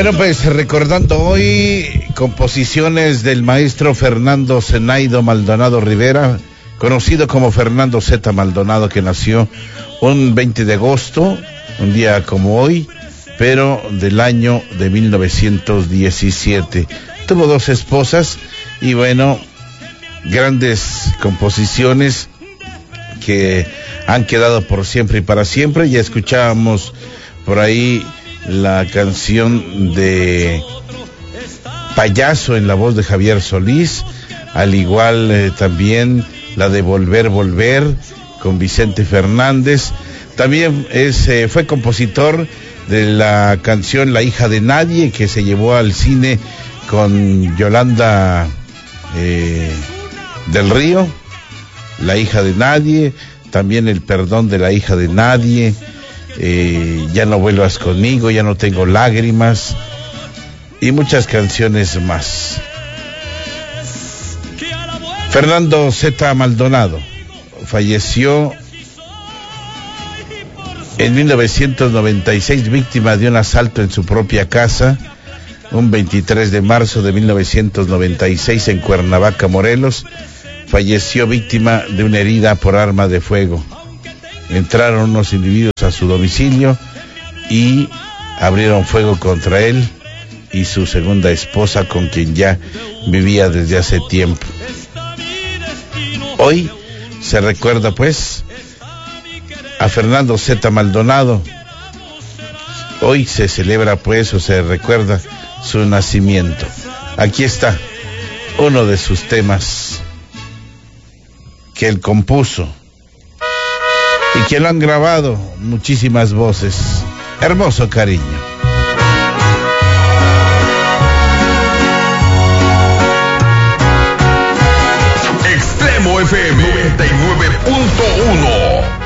Bueno, pues recordando hoy composiciones del maestro Fernando Zenaido Maldonado Rivera, conocido como Fernando Z. Maldonado, que nació un 20 de agosto, un día como hoy, pero del año de 1917. Tuvo dos esposas y bueno, grandes composiciones que han quedado por siempre y para siempre. Ya escuchábamos por ahí la canción de Payaso en la voz de Javier Solís, al igual también la de Volver, Volver con Vicente Fernández. También fue compositor de la canción La hija de nadie, que se llevó al cine con Yolanda del Río, La hija de nadie, también El perdón de la hija de nadie, Ya no vuelvas conmigo, Ya no tengo lágrimas y muchas canciones más. Fernando Z. Maldonado falleció en 1996 víctima de un asalto en su propia casa, un 23 de marzo de 1996 en Cuernavaca, Morelos. Falleció víctima de una herida por arma de fuego. Entraron unos individuos a su domicilio y abrieron fuego contra él y su segunda esposa, con quien ya vivía desde hace tiempo. Hoy se recuerda pues a Fernando Z. Maldonado. Hoy se celebra pues, o se recuerda su nacimiento. Aquí está uno de sus temas que él compuso y que lo han grabado muchísimas voces. Hermoso cariño. Extremo FM 99.1